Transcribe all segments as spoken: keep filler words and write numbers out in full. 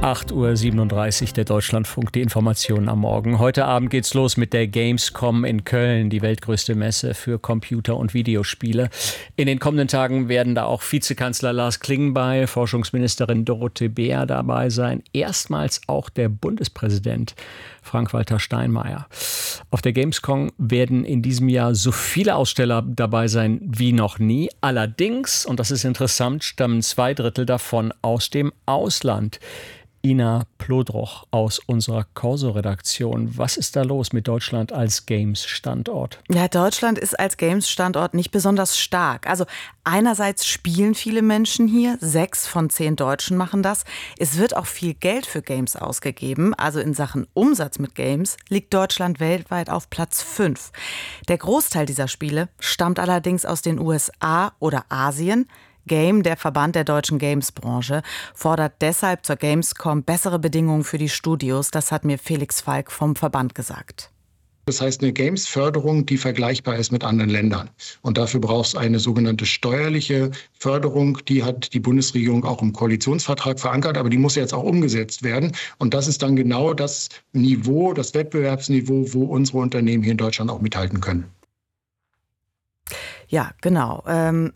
acht Uhr siebenunddreißig, der Deutschlandfunk, die Informationen am Morgen. Heute Abend geht's los mit der Gamescom in Köln, die weltgrößte Messe für Computer- und Videospiele. In den kommenden Tagen werden da auch Vizekanzler Lars Klingbeil, Forschungsministerin Dorothee Bär dabei sein. Erstmals auch der Bundespräsident Frank-Walter Steinmeier. Auf der Gamescom werden in diesem Jahr so viele Aussteller dabei sein wie noch nie. Allerdings, und das ist interessant, stammen zwei Drittel davon aus dem Ausland. Ina Plodroch aus unserer Corso-Redaktion. Was ist da los mit Deutschland als Games-Standort? Ja, Deutschland ist als Games-Standort nicht besonders stark. Also einerseits spielen viele Menschen hier, sechs von zehn Deutschen machen das. Es wird auch viel Geld für Games ausgegeben. Also in Sachen Umsatz mit Games liegt Deutschland weltweit auf Platz fünf. Der Großteil dieser Spiele stammt allerdings aus den U S A oder Asien. Game, der Verband der deutschen Games-Branche, fordert deshalb zur Gamescom bessere Bedingungen für die Studios. Das hat mir Felix Falk vom Verband gesagt. Das heißt eine Games-Förderung, die vergleichbar ist mit anderen Ländern. Und dafür braucht es eine sogenannte steuerliche Förderung. Die hat die Bundesregierung auch im Koalitionsvertrag verankert, aber die muss jetzt auch umgesetzt werden. Und das ist dann genau das Niveau, das Wettbewerbsniveau, wo unsere Unternehmen hier in Deutschland auch mithalten können. Ja, genau. Ähm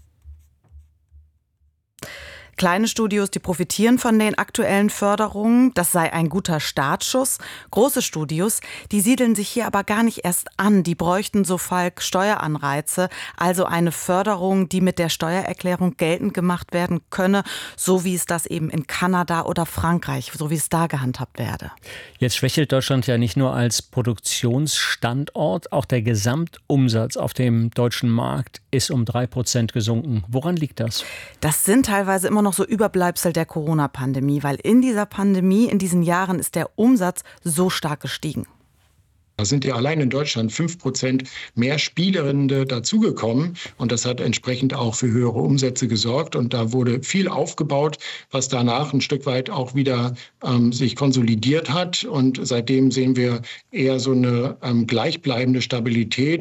Kleine Studios, die profitieren von den aktuellen Förderungen. Das sei ein guter Startschuss. Große Studios, die siedeln sich hier aber gar nicht erst an. Die bräuchten, so Falk, Steueranreize, also eine Förderung, die mit der Steuererklärung geltend gemacht werden könne, so wie es das eben in Kanada oder Frankreich, so wie es da gehandhabt werde. Jetzt schwächelt Deutschland ja nicht nur als Produktionsstandort, auch der Gesamtumsatz auf dem deutschen Markt ist um drei Prozent gesunken. Woran liegt das? Das sind teilweise immer noch so Überbleibsel der Corona-Pandemie, weil in dieser Pandemie, in diesen Jahren ist der Umsatz so stark gestiegen. Da sind ja allein in Deutschland fünf Prozent mehr Spielende dazugekommen und das hat entsprechend auch für höhere Umsätze gesorgt und da wurde viel aufgebaut, was danach ein Stück weit auch wieder ähm, sich konsolidiert hat und seitdem sehen wir eher so eine ähm, gleichbleibende Stabilität.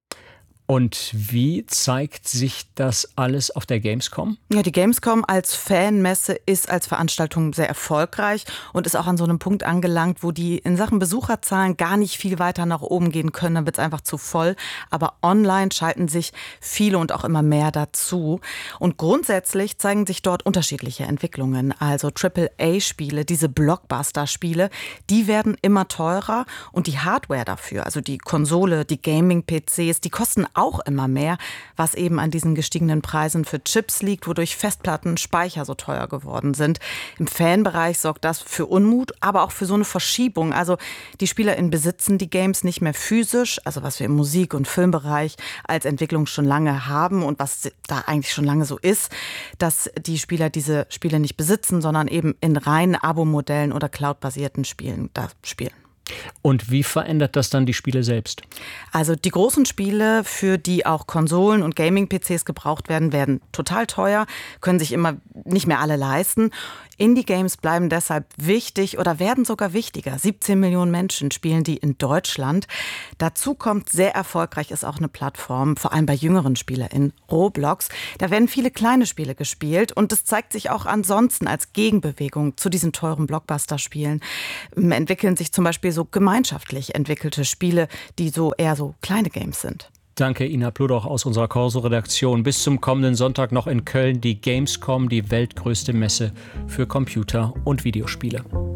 Und wie zeigt sich das alles auf der Gamescom? Ja, die Gamescom als Fanmesse ist als Veranstaltung sehr erfolgreich und ist auch an so einem Punkt angelangt, wo die in Sachen Besucherzahlen gar nicht viel weiter nach oben gehen können. Dann wird es einfach zu voll. Aber online schalten sich viele und auch immer mehr dazu. Und grundsätzlich zeigen sich dort unterschiedliche Entwicklungen. Also Triple A Spiele, diese Blockbuster-Spiele, die werden immer teurer. Und die Hardware dafür, also die Konsole, die Gaming-P Cs, die kosten auch immer mehr, was eben an diesen gestiegenen Preisen für Chips liegt, wodurch Festplatten, Speicher so teuer geworden sind. Im Fanbereich sorgt das für Unmut, aber auch für so eine Verschiebung. Also die SpielerInnen besitzen die Games nicht mehr physisch, also was wir im Musik- und Filmbereich als Entwicklung schon lange haben und was da eigentlich schon lange so ist, dass die Spieler diese Spiele nicht besitzen, sondern eben in reinen Abo-Modellen oder Cloud-basierten Spielen da spielen. Und wie verändert das dann die Spiele selbst? Also die großen Spiele, für die auch Konsolen und Gaming-P Cs gebraucht werden, werden total teuer, können sich immer nicht mehr alle leisten. Indie-Games bleiben deshalb wichtig oder werden sogar wichtiger. siebzehn Millionen Menschen spielen die in Deutschland. Dazu kommt, sehr erfolgreich ist auch eine Plattform, vor allem bei jüngeren SpielerInnen, Roblox. Da werden viele kleine Spiele gespielt und das zeigt sich auch ansonsten als Gegenbewegung zu diesen teuren Blockbuster-Spielen. Entwickeln sich zum Beispiel so gemeinschaftlich entwickelte Spiele, die so eher so kleine Games sind. Danke, Ina Plodroch aus unserer Corso-Redaktion. Bis zum kommenden Sonntag noch in Köln die Gamescom, die weltgrößte Messe für Computer- und Videospiele.